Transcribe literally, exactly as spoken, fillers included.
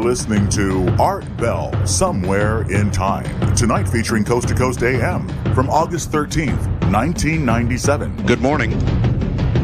listening to Art Bell, Somewhere in Time. Tonight featuring Coast to Coast A M from August thirteenth, nineteen ninety-seven. Good morning.